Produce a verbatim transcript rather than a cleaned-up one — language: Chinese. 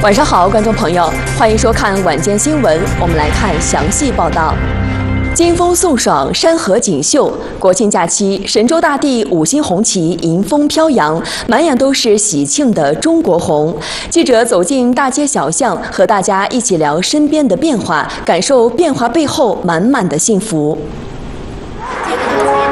晚上好，观众朋友，欢迎收看晚间新闻。我们来看详细报道。金风送爽，山河锦绣。国庆假期，神州大地五星红旗迎风飘扬，满眼都是喜庆的中国红。记者走进大街小巷，和大家一起聊身边的变化，感受变化背后满满的幸福。